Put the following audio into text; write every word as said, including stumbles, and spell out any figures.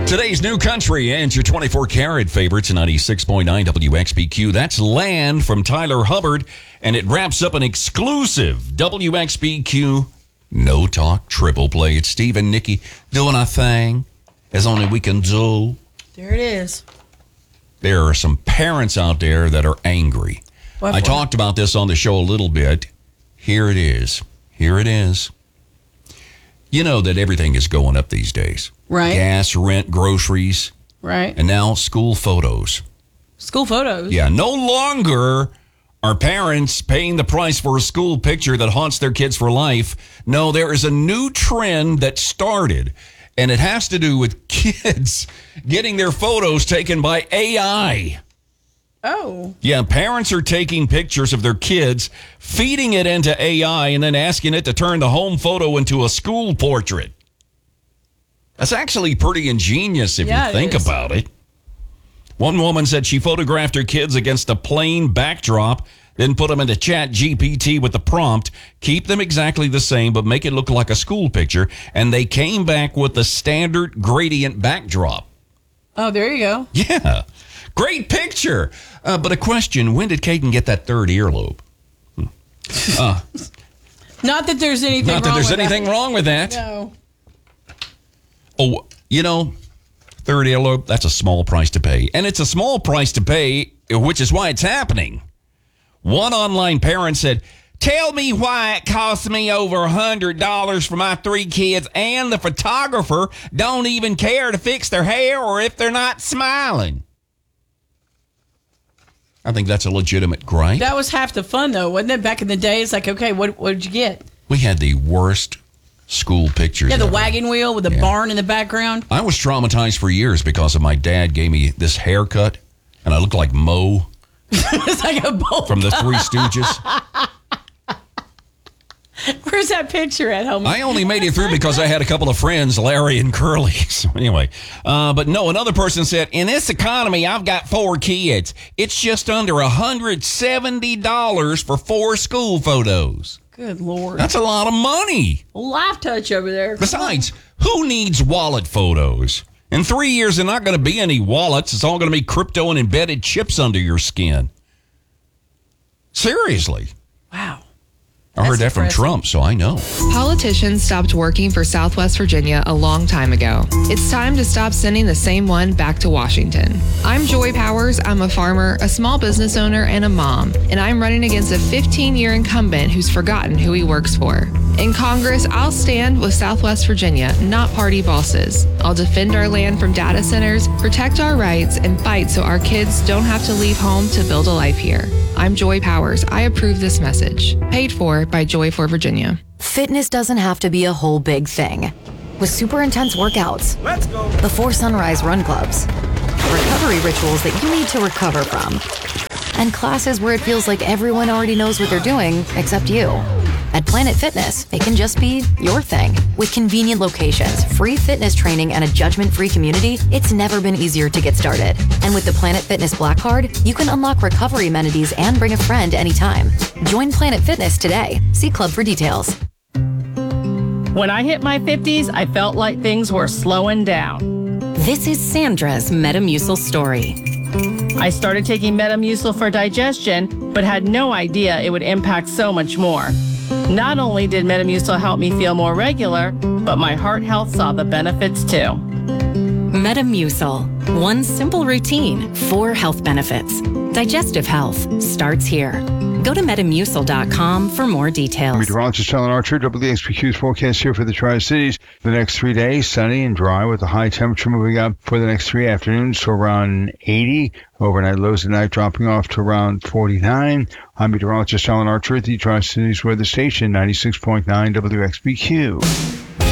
Today's new country and your twenty-four karat favorites, ninety-six point nine W X B Q. That's Land from Tyler Hubbard, and it wraps up an exclusive W X B Q No Talk Triple Play. It's Steve and Nikki doing our thing as only we can do. There it is. There are some parents out there that are angry. What I for? talked about this on the show a little bit. Here it is. Here it is. You know that everything is going up these days. Right. Gas, rent, groceries, Right. and now school photos. School photos. Yeah, no longer are parents paying the price for a school picture that haunts their kids for life. No, there is a new trend that started, and it has to do with kids getting their photos taken by A I. Oh. Yeah, parents are taking pictures of their kids, feeding it into A I, and then asking it to turn the home photo into a school portrait. That's actually pretty ingenious if Yeah, you it think is. about it. One woman said she photographed her kids against a plain backdrop, then put them into Chat G P T with the prompt, keep them exactly the same, but make it look like a school picture, and they came back with the standard gradient backdrop. Oh, there you go. Yeah, great picture. Uh, but a question, when did Caden get that third earlobe? Hmm. Uh, Not that there's anything not wrong that there's with anything that. wrong with that. No. Oh, you know, third earlobe, that's a small price to pay. And it's a small price to pay, which is why it's happening. One online parent said, tell me why it costs me over one hundred dollars for my three kids and the photographer don't even care to fix their hair or if they're not smiling. I think that's a legitimate gripe. That was half the fun, though, wasn't it? Back in the day, it's like, okay, what what did you get? We had the worst school pictures Yeah, the ever. wagon wheel with the Yeah. barn in the background. I was traumatized for years because of my dad gave me this haircut, and I looked like Moe It's like a bowl. from the Three Stooges. Where's that picture at home? I only made it through because I had a couple of friends, Larry and Curly. So anyway, uh, but no, another person said, in this economy, I've got four kids. It's just under one hundred seventy dollars for four school photos. Good Lord. That's a lot of money. Life touch over there. Besides, who needs wallet photos? In three years, there are not going to be any wallets. It's all going to be crypto and embedded chips under your skin. Seriously. Wow. I heard that That's from impressive. Trump, so I know. Politicians stopped working for Southwest Virginia a long time ago. It's time to stop sending the same one back to Washington. I'm Joy Powers. I'm a farmer, a small business owner, and a mom, and I'm running against a fifteen-year incumbent who's forgotten who he works for. In Congress, I'll stand with Southwest Virginia, not party bosses. I'll defend our land from data centers, protect our rights, and fight so our kids don't have to leave home to build a life here. I'm Joy Powers. I approve this message. Paid for by Joy for Virginia. Fitness doesn't have to be a whole big thing. With super intense workouts, Let's go. before sunrise run clubs, recovery rituals that you need to recover from, and classes where it feels like everyone already knows what they're doing except you. At Planet Fitness, it can just be your thing. With convenient locations, free fitness training, and a judgment-free community, it's never been easier to get started. And with the Planet Fitness Black Card, you can unlock recovery amenities and bring a friend anytime. Join Planet Fitness today. See Club for details. When I hit my fifties, I felt like things were slowing down. This is Sandra's Metamucil story. I started taking Metamucil for digestion, but had no idea it would impact so much more. Not only did Metamucil help me feel more regular, but my heart health saw the benefits too. Metamucil. One simple routine, four health benefits. Digestive health starts here. Go to metamucil dot com for more details. Meteorologist Alan Archer, W X B Q's forecast here for the Tri-Cities. The next three days, sunny and dry with a high temperature moving up for the next three afternoons to around eighty. Overnight lows at night dropping off to around forty-nine. I'm meteorologist Alan Archer at the Tri-Cities Weather Station, ninety-six point nine W X B Q.